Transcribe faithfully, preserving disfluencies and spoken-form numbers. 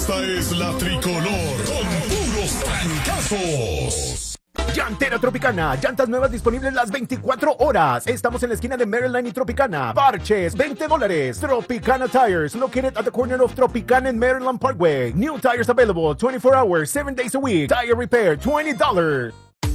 Esta es la tricolor con puros trancazos. Llantera Tropicana, llantas nuevas disponibles las veinticuatro horas. Estamos en la esquina de Maryland y Tropicana. Parches, veinte dólares. Tropicana Tires, located at the corner of Tropicana and Maryland Parkway. New tires available twenty-four hours, seven days a week. Tire repair, twenty dollars.